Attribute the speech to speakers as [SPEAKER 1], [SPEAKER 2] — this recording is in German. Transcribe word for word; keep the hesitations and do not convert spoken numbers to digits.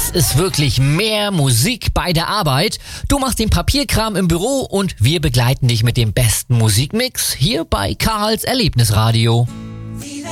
[SPEAKER 1] Das ist wirklich mehr Musik bei der Arbeit. Du machst den Papierkram im Büro und wir begleiten dich mit dem besten Musikmix hier bei Karls Erlebnisradio.